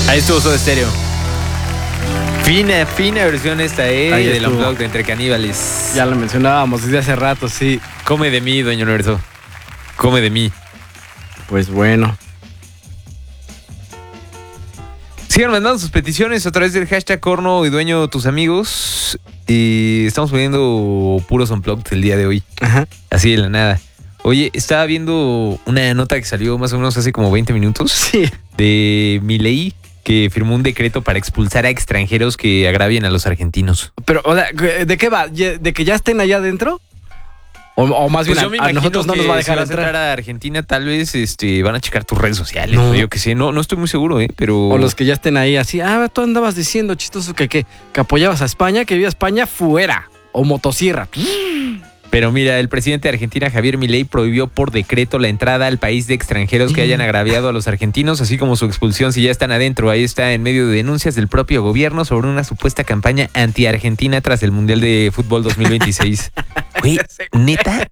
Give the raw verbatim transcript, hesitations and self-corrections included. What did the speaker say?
Ahí estuvo Soda Stereo. Fina, fina versión esta, ¿eh? Ahí del estuvo. Unplugged de Entre Caníbales. Ya lo mencionábamos desde hace rato, sí. Come de mí, doña Lorenzo. Come de mí. Pues bueno. Sigan mandando sus peticiones a través del hashtag Corno y Dueño tus amigos. Y estamos poniendo puros Unplugged el día de hoy. Ajá. Así de la nada. Oye, estaba viendo una nota que salió más o menos hace como veinte minutos. Sí. De Milei, que firmó un decreto para expulsar a extranjeros que agravien a los argentinos. Pero, o sea, ¿de qué va? ¿De que ya estén allá adentro? O, o más Pues bien yo me a, a imagino nosotros no que nos va a si dejar vas entrar. a Argentina, tal vez este, van a checar tus redes sociales. No. O yo qué sé, no, no estoy muy seguro, ¿eh? Pero... O los que ya estén ahí así, ah, tú andabas diciendo chistoso que, que, que apoyabas a España, que viva España fuera. O motosierra. Pero mira, el presidente de Argentina, Javier Milei, prohibió por decreto la entrada al país de extranjeros que hayan agraviado a los argentinos, así como su expulsión si ya están adentro. Ahí está, en medio de denuncias del propio gobierno sobre una supuesta campaña anti-argentina tras el Mundial de Fútbol dos mil veintiséis. Güey, neta,